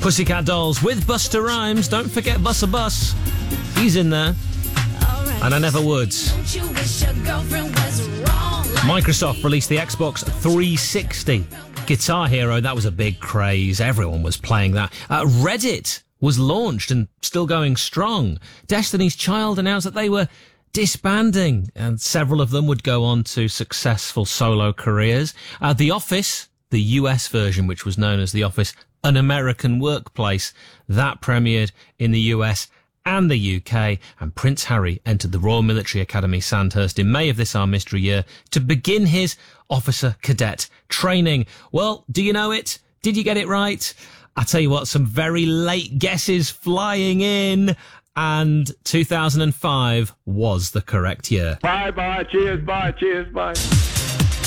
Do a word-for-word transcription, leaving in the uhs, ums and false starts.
Pussycat Dolls with Buster Rhymes. Don't forget Bus a Bus. He's in there. And I never would. Microsoft released the Xbox three sixty. Guitar Hero, that was a big craze. Everyone was playing that. Uh, Reddit was launched and still going strong. Destiny's Child announced that they were disbanding, and several of them would go on to successful solo careers. Uh, The Office, the U S version, which was known as The Office, An American Workplace, that premiered in the U S and the U K, and Prince Harry entered the Royal Military Academy Sandhurst in May of this our mystery year to begin his officer cadet training. Well, do you know it? Did you get it right? I tell you what, some very late guesses flying in, and two thousand five was the correct year. Bye bye, cheers, bye, cheers, bye.